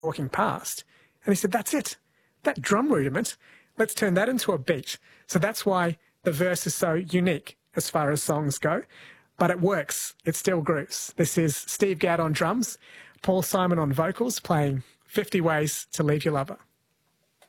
walking past. And he said, that's it. That drum rudiment, let's turn that into a beat. So that's why the verse is so unique as far as songs go. But it works. It still grooves. This is Steve Gadd on drums, Paul Simon on vocals, playing 50 Ways to Leave Your Lover.